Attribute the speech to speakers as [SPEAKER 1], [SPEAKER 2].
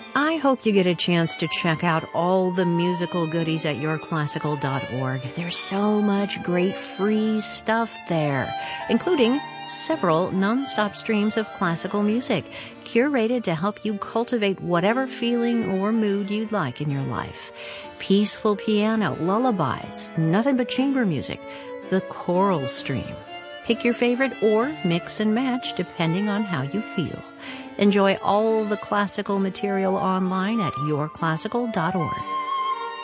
[SPEAKER 1] I hope you get a chance to check out all the musical goodies at yourclassical.org. There's so much great free stuff there, including several non-stop streams of classical music, curated to help you cultivate whatever feeling or mood you'd like in your life. Peaceful piano, lullabies, nothing but chamber music, the choral stream. Pick your favorite or mix and match depending on how you feel. Enjoy all the classical material online at yourclassical.org.